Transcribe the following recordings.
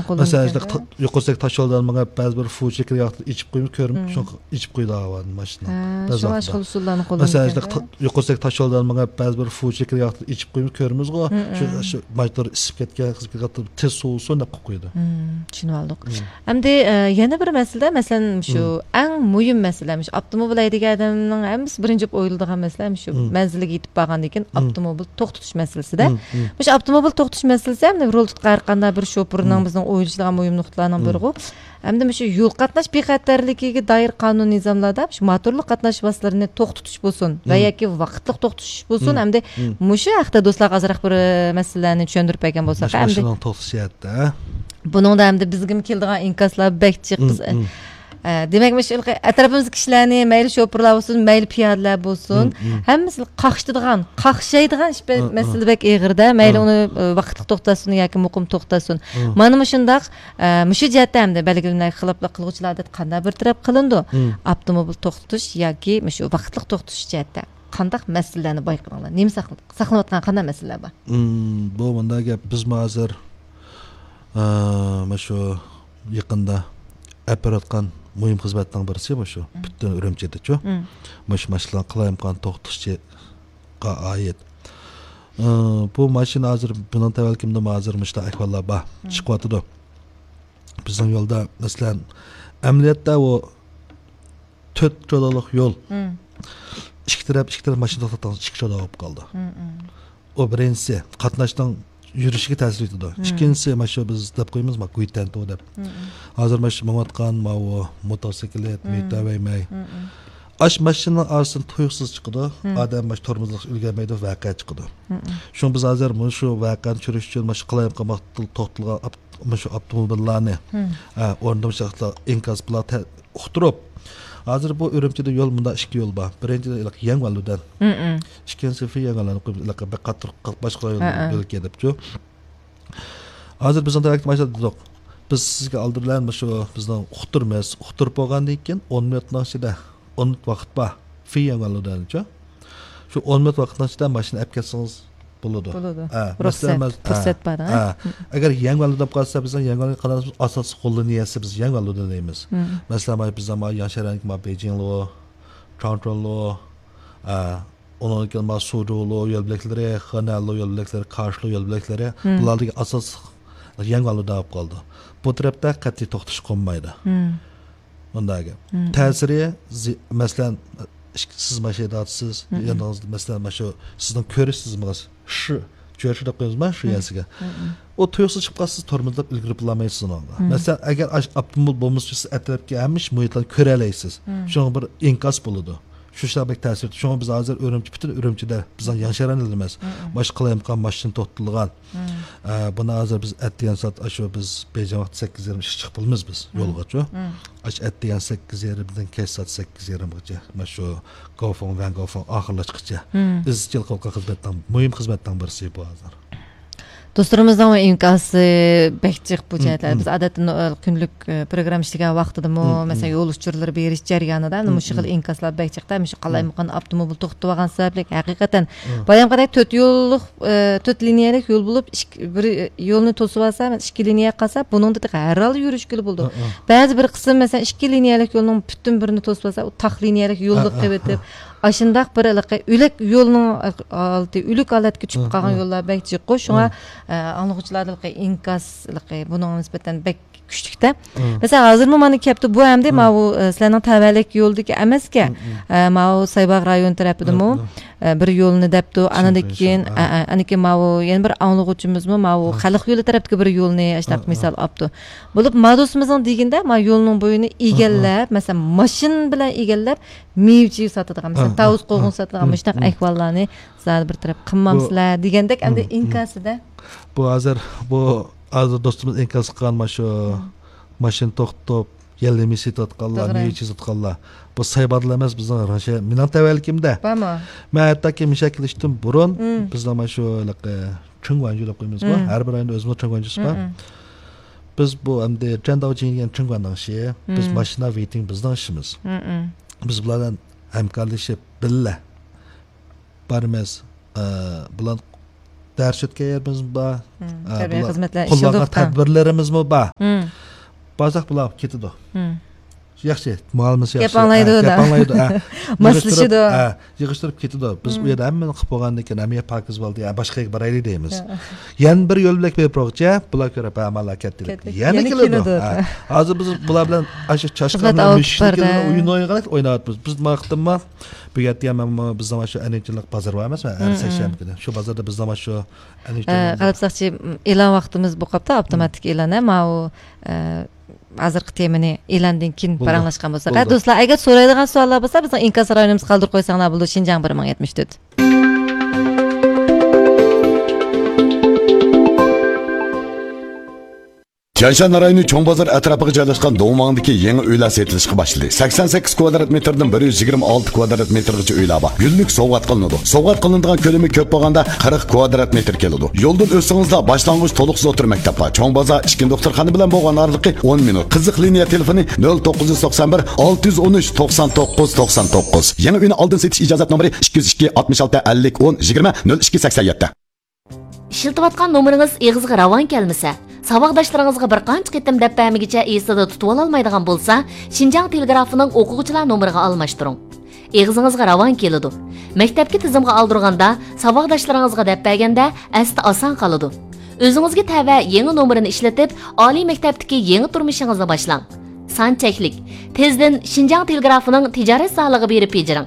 Mesela yukarıdaki taş yoldan bana bazı bir fuçik yaktı içip koyup körüm şu içip koydu havadan maşına. Şu aşk usullarını kullanıyor. Mesela yukarıdaki taş yoldan bana bazı bir fuçik yaktı içip koyup körümüz go. Şu maçlar isip ketken kızıp ketken tez soğusun da koydu. Şunu aldık. Hem de yana bir mesele mesela şu en mühim meselemiş. Avtomobil aydığı adamın hemisi birinci oyulduğu mesele şu menzile gidip bağan diken avtomobil tok tutuş meselesi de. Şu avtomobil tok tutuş meselesi hem de rol tutqarqanda bir şoförün bizning o'yilishgan mühim nuqtalardan biri bu. Hem de şu yol qatnash bexatarligiga dair qonun nizomlarda şu motorli qatnash vositalarini to'q tutish bo'lsin va yoki vaqtli to'q tutish bo'lsin. Hem de mushu haqda do'stlar azroq bir masalalarni tushuntirib bergan bo'lsak, hem de to'xtasiyatda. Buningda hem de bizga keladigan inkaslar bekchi qiz. Demek ki etrafımız kişilerini meyli şoförler olsun, meyli piyadeler olsun. Hem mesela kakşaydıgan mesele bek eğirde. Meyli onu vakitli toktasın ya ki mukum toktasın. Manım şundak, müşü cihette hem de belirli xilapla kılgıçlarda kanda bir taraf kılındı. Avtomobil toktuş ya ki müşü vakitli toktuş cihette. Kandak meselelerini bayqırırlar. Neymi saklanatkan kanda meseleler var? Bu bunda gap biz hazır müşü yakında aparatkan mühim hizmetden birisi bu şu. Bütün Ürümçi'de şu. Maşılan kılayımkan toxtuşçıga ait. Bu maşın hazır bunun tevelkimde hazırmış da ahvallar bah çıkıvatıdı. Bizim yolda mesela emniyette o 4 jolalık yol. İki taraf maşın toxtatan 2 jola olub kaldı. O birincisi qatnaşdan yürüyüşüge ta'sir etdi. İkincisi maşa biz deb qo'yamiz, ma kuytan to deb. Hozir maşa mo'natgan, ma o motosiklet, metaveymay. Aş maşının arasında tuyuqsiz chiqdi. Odam maş tormozliq ulgurmaydi, voqea chiqdi. Shun biz hozir mana shu voqeani tushirish uchun maş qilayim qilmoqda to'xtilgan maş avtomobillarni o'rnatishda inkaz bilan uqtirib. Hozir bu Ürümçi'de yol bunda 2 yol var. Birinci Yangalı'dan. İkincisi Yangalı'dan bir qatır başqa yol gedip şu. Hozir bizning tarafga başladık. Biz sizga aldırılan şu bizning uqtirmiz. Uqtirib bo'lgandan keyin 10 minutdan ichida 10 minut vaqt bor. Yangalı'dan şu 10 minut vaqtdan ichida mashina olib ketsangiz bo'ladi. Fursat bor. Agar Yangalı'dan qolsa biz Yangalı'ga qadar asosiy qo'llaniyasi biz Yangalı'da deymiz. Mesela biz ama Yansharanki ma Beijinglo, Changchunlo, onun keyin ma Suzhoulo yo'l belgilari, Hanallo yo'l belgilari, Karshlo yo'l belgilari bulardagi asos Yangalı'da olib qoldi. Bu tarafda qat'iy to'xtash qo'ymaydi. Bundagi ta'siri masalan siz mashinadasiz, yaningizda masalan shu sizning ko'risizmi? Shu Çörüşü de koyuyoruz şu yazıga. O tuyuqsiz chiqib qolsiz tormozlab ilgirib olmaysiz onga. Mesela agar avtomobil bo'lmasa atrofga hammish muhitlarni ko'ra olasiz. Shunga bir inkas bo'ladi. Shu shabak ta'sir etdi. Shunga biz hozir bütün Ürümçi'de bizning Yansharan emas. Boshqa qilayotgan mashina to'xtatilgan. Buni hozir biz atdigan soat shu biz Beijing vaqti 8:30 chiqib bo'lamiz biz yo'lgacha. Atdigan 8:30dan kech soat 8:30gacha mana shu Gofong Van Gofong oxirlashgacha izchil qilgan xizmatdan muhim xizmatdan birisi bu hozir. Dostlarımızdan o inkası bekçik bu cəhətlər. Biz adətən günlük proqram işləyən vaxtıda mesela yol uçurları beriş cəryanıda bu şəkil inkaslar bekçikdə məşə qalayımqan avtomobil toxtubağan səbəblik həqiqətən bayam qədər 4 liniyalik yol bulub bir yolunu tosub alsa, 2 liniya qalsa, bunun da hər hal yürüşkülü buldu. Bəzi bir qism mesela 2 liniyalik yolun bütün birini tosub alsa, o taq liniyalik yolluq qevetib aşındaq bir ülük yolunun altı ülük alatga tushib qolgan yo'llar bekçik qo'y. Şuna anlıqçılarda inkas bunun nisbeten bek küçükte. Mesela hazır mı mani kepti bu hem de ma bu senin tavallik yoldaki emeske ma o Saybaq rayon tarafıda mı bir yolunu depti anadaki ma o yeni bir anlıqçımız mı ma o xalq yolu tarafdaki bir yolunu işte misal aptı. Bulup madosumuzun diginde ma yolunun boyunu egellep mesela maşın bilen egellep mevci satıdığım mesela tavus qoğun satıdığım işte ahvallarını zar bir taraf qılmamsızlar digendek hem de inkası da bu hazır dostumuz inkas qilgan şu mashin to'xtab yerlemisi tutqanlar, mevchi tutqanlar. Bu Saybaqlar emas bizning Rasha mening tavallikimda. Bama. Men hattoki mishakilishdan burun bizning mana shu chungwanju deb qo'yamiz bu. Har bir ayda o'zimiz chungwanjusi bor. Biz bu endi Chandojingan chungwandan biz mashina waiting bizning ishimiz. Biz bilan hamkorlashib billa barimiz bilan dars o'tkazayapmiz bor. Tarbiya xizmatlar qo'llangan tadbirlarimizmi bor. Bazaq bular ketadi. Yaxshi, muallimiz yaxshi. Gapanglaydi. Maslashadi. Yig'ishtirib ketadi. Biz u yerda hammani qilib qo'ygandan keyin amiya parkiz bo'ldi, boshqa boraylik deymiz. Yana bir yo'l bilan berproqcha, bular ko'ra amallar ketdi. Yana keladi. Hozir biz bular bilan asha chashqanlar o'yin o'ynayapmiz. Biz maqtimma bu yerda ham bizda mana shu anechchilik bozor var emasmi? Har seshanba kuni. Shu bozorda bizda mana shu anechchilik. Qarabsaqchi, e'lon vaqtimiz bu qopda avtomatik e'lon, ma u hozirgi temani e'londan keyin paranglashgan bo'lsa, do'stlar, agar so'raydigan savollar bo'lsa, bizning inkas rayonimiz qoldirib qo'ysanglar bo'ladi. Shinjang 1074. Tianshan rayoni Cho'ng bozor atrofiga joylashgan Do'ngmangdagi yangi uylar setilishga boshladi. 88 kvadrat metrdan 126 kvadrat metrgacha uylar bor. Gullik sovg'at qilinadi. Sovg'at qilinadigan ko'lami ko'p bo'lganda 40 kvadrat metr keladi. Yo'ldan o'tsangizlar boshlang'ich to'liqsiz o'tir maktab bor. Cho'ng bozor ishkin doktorxona bilan bo'lgan oraliqi 10 minut. Qiziq liniya telefoni 0991 613 99 99. Yangi uyni oldin setish ijozat nomeri 202 66 50 10 20 0287. Ishiltayotgan nomeringiz eg'izga ravon kelmasa, savaqdoshlaringizga bir qancha qitim dabbamigacha esida tutib ololmaydigan bo'lsa, Shinjang telegrafining o'quvchilar nomeriga almashtiring. Eg'izingizga ravon keladi. Maktabga tizimga oldirganda, savaqdoshlaringizga dabbaganda asli oson qoladi. O'zingizga tava yangi nomerini ishlatib, oliy maktabdagi yangi turmushingizni boshlang. Son cheklik. Tezdan Shinjang telegrafining tijorat sohasiga berib bejiring.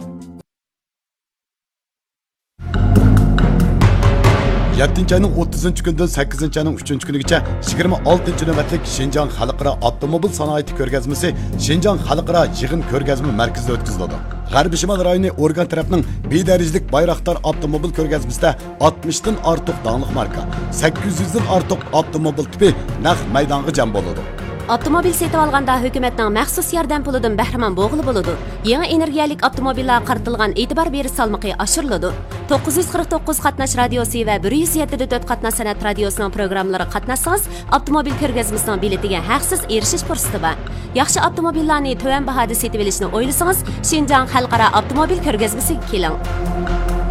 Ayning 30 kundan 8 ayning 3 kunigacha 26 navbatlik Shinjang xalqaro avtomobil sanoati ko'rgazmasi Shinjang xalqaro yig'in ko'rgazma markazida o'tkaziladi. G'arbiy Shimol rayoni organ tarafining bedarajlik Bayroqtar avtomobil ko'rgazmasida 60 dan ortiq danglik marka, 800 dan ortiq avtomobil tipi naq maydonga jam bo'ladi. Avtomobil setib olganda hukumatning maxsus yordam pulidan bahramand bo'lg'ili bo'ladi. Yangi energiyalik avtomobillar qaratilgan e'tibor berish salmoqi oshiriladi. 949 qatnash radiosi va 174 qatnash san'at radiosining programmalari qatnashsangiz, avtomobil ko'rgazmasining biletiga haqsiz erishish fursati bor. Yaxshi avtomobillarni to'van bahoda setib olishni o'ylasangiz, Shinjang xalqaro avtomobil ko'rgazmasiga keling.